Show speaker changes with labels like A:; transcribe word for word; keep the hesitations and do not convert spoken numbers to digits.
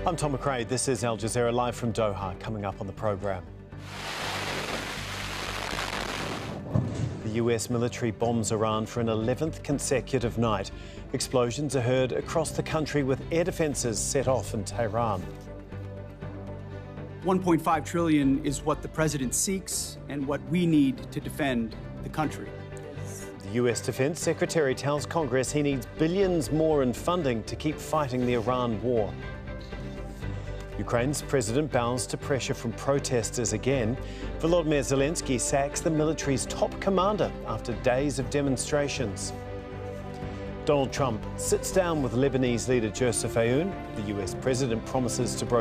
A: I'm Tom McRae. This is Al Jazeera live from Doha. Coming up on the program. The U S military bombs Iran for an eleventh consecutive night. Explosions are heard across the country with air defences set off in Tehran.
B: one point five trillion is what the president seeks and what we need to defend the country.
A: The U S Defense Secretary tells Congress he needs billions more in funding to keep fighting the Iran war. Ukraine's president bows to pressure from protesters again. Volodymyr Zelensky sacks the military's top commander after days of demonstrations. Donald Trump sits down with Lebanese leader Joseph Aoun. The U S president promises to broker